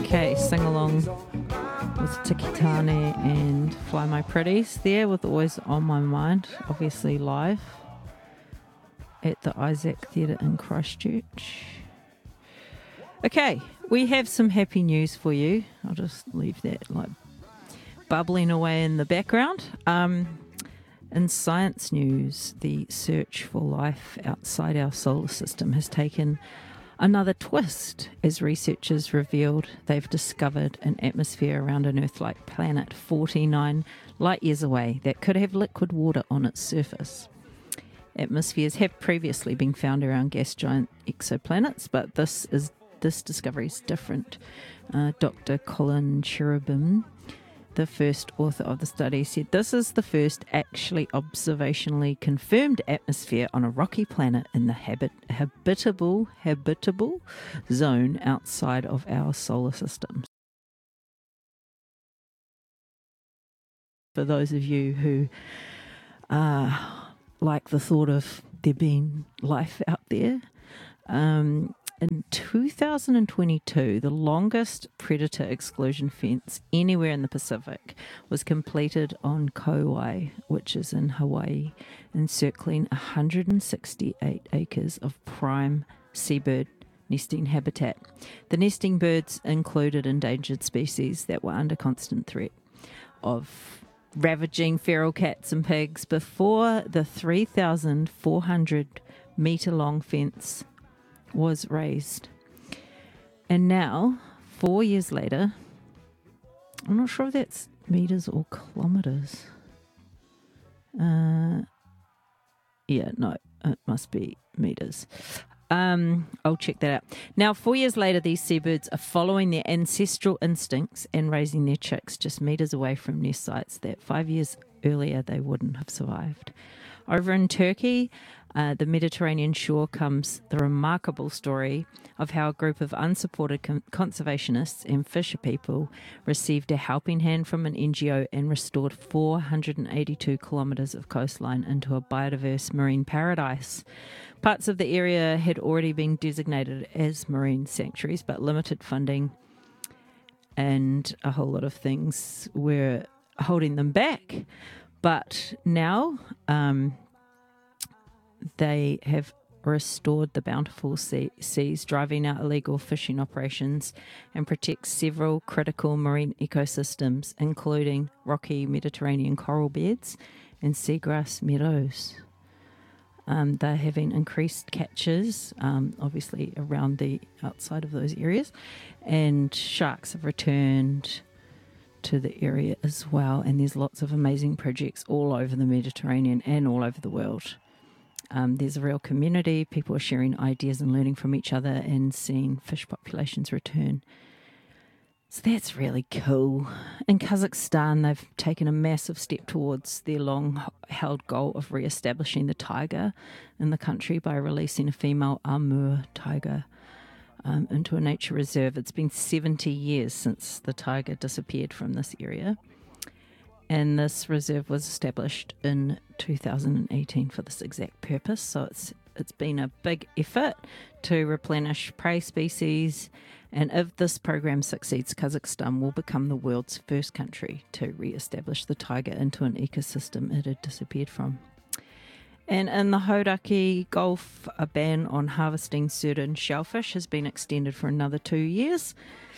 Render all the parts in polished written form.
Okay, sing along with Tikitane and Fly My Pretties there with Always On My Mind, obviously live at the Isaac Theatre in Christchurch. Okay, we have some happy news for you. I'll just leave that like bubbling away in the background. In science news, the search for life outside our solar system has taken another twist as researchers revealed they've discovered an atmosphere around an Earth-like planet 49 light years away that could have liquid water on its surface. Atmospheres have previously been found around gas giant exoplanets, but this discovery is different. Dr. Colin Cherubim, the first author of the study, said this is the first actually observationally confirmed atmosphere on a rocky planet in the habitable zone outside of our solar system. For those of you who like the thought of there being life out there, in 2022, the longest predator exclusion fence anywhere in the Pacific was completed on Kauai, which is in Hawaii, encircling 168 acres of prime seabird nesting habitat. The nesting birds included endangered species that were under constant threat of ravaging feral cats and pigs before the 3,400 metre long fence was raised. And now, 4 years later, I'm not sure if that's metres or kilometres. It must be metres. I'll check that out. Now, 4 years later, these seabirds are following their ancestral instincts and raising their chicks just metres away from nest sites that 5 years earlier they wouldn't have survived. Over in Turkey, the Mediterranean shore, comes the remarkable story of how a group of unsupported conservationists and fisher people received a helping hand from an NGO and restored 482 kilometres of coastline into a biodiverse marine paradise. Parts of the area had already been designated as marine sanctuaries, but limited funding and a whole lot of things were holding them back. But now they have restored the bountiful seas, driving out illegal fishing operations, and protect several critical marine ecosystems, including rocky Mediterranean coral beds and seagrass meadows. They're having increased catches, obviously around the outside of those areas, and sharks have returned to the area as well. And there's lots of amazing projects all over the Mediterranean and all over the world. There's a real community. People are sharing ideas and learning from each other and seeing fish populations return. So that's really cool. In Kazakhstan, they've taken a massive step towards their long-held goal of re-establishing the taiga in the country by releasing a female Amur tiger into a nature reserve. It's been 70 years since the tiger disappeared from this area. And this reserve was established in 2018 for this exact purpose. So it's been a big effort to replenish prey species. And if this program succeeds, Kazakhstan will become the world's first country to re-establish the tiger into an ecosystem it had disappeared from. And in the Hauraki Gulf, a ban on harvesting certain shellfish has been extended for another 2 years.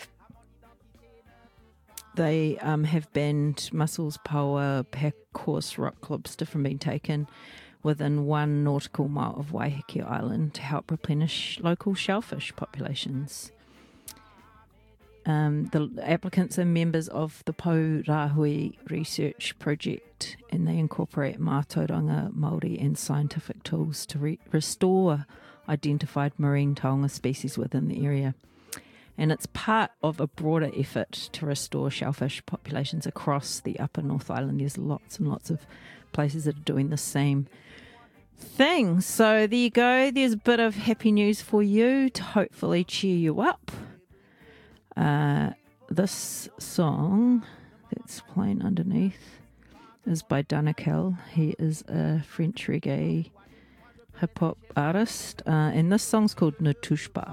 They have banned mussels, paua, packhorse, rock lobster from being taken within 1 nautical mile of Waiheke Island to help replenish local shellfish populations. The applicants are members of the Pourahui Research Project, and they incorporate mātauranga, Māori and scientific tools to restore identified marine taonga species within the area. And it's part of a broader effort to restore shellfish populations across the upper North Island. There's lots and lots of places that are doing the same thing. So there you go. There's a bit of happy news for you to hopefully cheer you up. This song that's playing underneath is by Danakel. He is a French reggae hip-hop artist. And this song's called Ne Touche Pas.